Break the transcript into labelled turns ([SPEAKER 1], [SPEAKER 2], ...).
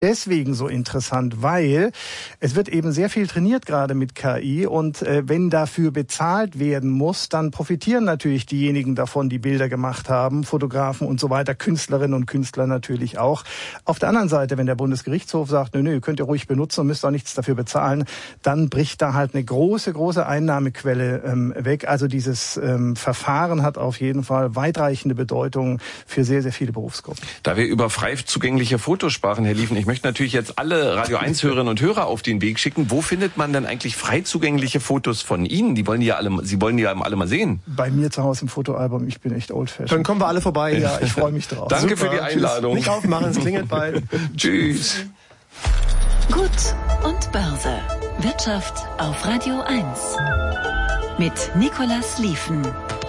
[SPEAKER 1] deswegen so interessant, weil es wird eben sehr viel trainiert gerade mit KI und wenn dafür bezahlt werden muss, dann profitieren natürlich diejenigen davon, die Bilder gemacht haben, Fotografen und so weiter, Künstlerinnen und Künstler natürlich auch. Auf der anderen Seite, wenn der Bundesgerichtshof sagt, nö, könnt ihr ruhig benutzen und müsst auch nichts dafür bezahlen, dann bricht da halt eine große Einnahmequelle weg. Also dieses Verfahren hat auf jeden Fall weitreichende Bedeutung für sehr, sehr viele Berufsgruppen.
[SPEAKER 2] Da wir über frei zugängliche Fotos sprachen, Herr Lieven, ich möchte natürlich jetzt alle Radio 1 Hörerinnen und Hörer auf den Weg schicken. Wo findet man denn eigentlich frei zugängliche Fotos von Ihnen? Sie wollen die ja alle mal sehen.
[SPEAKER 1] Bei mir zu Hause im Fotoalbum. Ich bin echt old-fashioned.
[SPEAKER 3] Dann kommen wir alle vorbei.
[SPEAKER 1] Ja, ich freue mich drauf.
[SPEAKER 2] Danke
[SPEAKER 3] Super.
[SPEAKER 2] für die Einladung.
[SPEAKER 3] Nicht aufmachen, es klingelt bald.
[SPEAKER 2] Tschüss.
[SPEAKER 4] Gut und Börse. Wirtschaft auf Radio 1. Mit Nicolas Lieven.